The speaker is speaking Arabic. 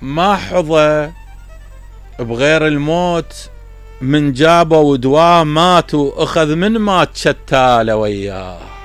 ما حظى بغير الموت، من جابه ودواه مات واخذ من مات شتاله وياه.